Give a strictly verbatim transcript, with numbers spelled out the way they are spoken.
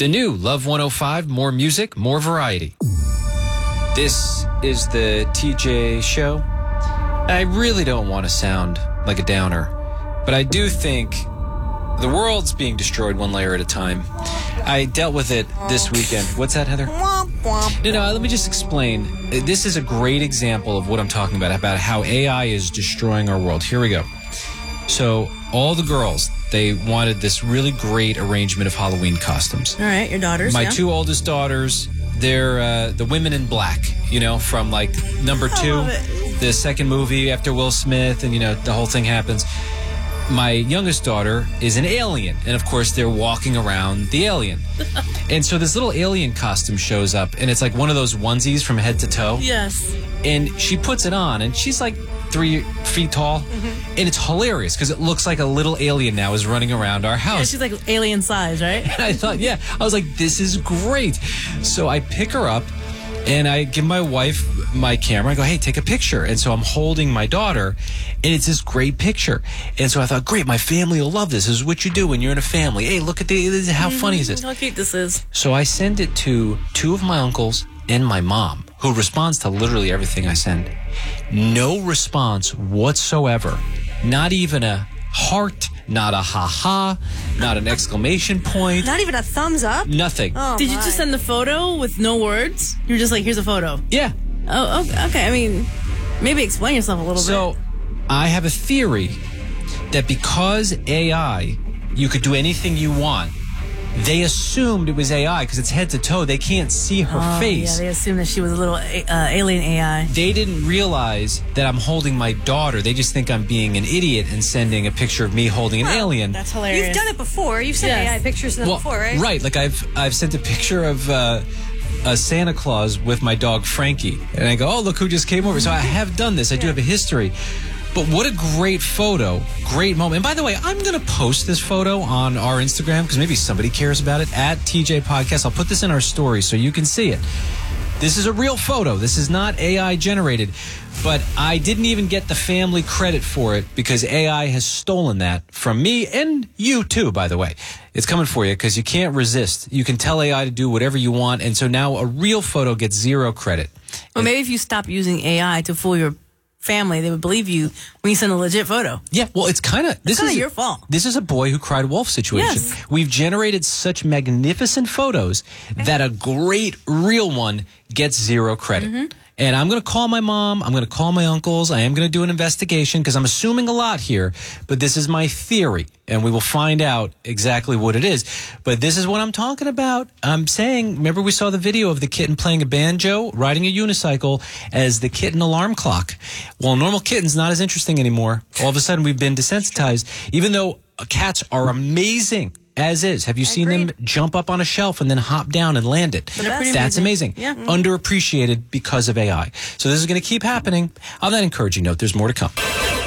The new Love one oh five, more music, more variety. This is the T J Show. I really don't want to sound like a downer, but I do think the world's being destroyed one layer at a time. I dealt with it this weekend. What's that, Heather? No, no, let me just explain. This is a great example of what I'm talking about, about how A I is destroying our world. Here we go. So all the girls, they wanted this really great arrangement of Halloween costumes. All right, your daughters. My yeah. two oldest daughters, they're uh, the women in black, you know, from like number two, the second movie after Will Smith, and, you know, the whole thing happens. My youngest daughter is an alien, and of course they're walking around the alien. And so this little alien costume shows up, and it's like one of those onesies from head to toe. Yes. And she puts it on, and she's like three feet tall, mm-hmm. and it's hilarious because it looks like a little alien now is running around our house. Yeah, she's like alien size, right? And I thought, yeah, I was like, this is great. So I pick her up, and I give my wife my camera. I go, hey, take a picture. And so I'm holding my daughter, and it's this great picture. And so I thought, great, my family will love this. This is what you do when you're in a family. Hey, look at the, this is how mm-hmm. funny is this? How cute this is. So I send it to two of my uncles and my mom, who responds to literally everything I send. No response whatsoever. Not even a heart, not a ha-ha, not an exclamation point. Not even a thumbs up? Nothing. Oh, Did my. you just send the photo with no words? You're just like, here's a photo. Yeah. Oh, okay. okay. I mean, maybe explain yourself a little so, bit. So, I have a theory that because A I, you could do anything you want, they assumed it was A I because it's head to toe. They can't see her oh, face. Yeah, they assumed that she was a little uh, alien A I. They didn't realize that I'm holding my daughter. They just think I'm being an idiot and sending a picture of me holding an well, alien. That's hilarious. You've done it before. You've sent yes. A I pictures of them well, before, right? Right. Like I've I've sent a picture of uh, a Santa Claus with my dog Frankie, and I go, oh, look who just came over. So I have done this. I do yeah. have a history. But what a great photo, great moment. And by the way, I'm going to post this photo on our Instagram because maybe somebody cares about it, at T J Podcast. I'll put this in our story so you can see it. This is a real photo. This is not A I generated. But I didn't even get the family credit for it because A I has stolen that from me and you too, by the way. It's coming for you because you can't resist. You can tell A I to do whatever you want. And so now a real photo gets zero credit. Well, maybe if you stop using A I to fool your family, they would believe you when you send a legit photo. Yeah, well, it's kind of this is is your fault. This is a boy who cried wolf situation. Yes. We've generated such magnificent photos that a great real one gets zero credit. Mm-hmm. And I'm going to call my mom. I'm going to call my uncles. I am going to do an investigation because I'm assuming a lot here. But this is my theory, and we will find out exactly what it is. But this is what I'm talking about. I'm saying, remember we saw the video of the kitten playing a banjo, riding a unicycle as the kitten alarm clock. Well, normal kitten's not as interesting anymore. All of a sudden, we've been desensitized, even though cats are amazing. As is. Have you seen Agreed. them jump up on a shelf and then hop down and land it? That's amazing. Yeah. Underappreciated because of A I. So this is going to keep happening. On that encouraging note, there's more to come.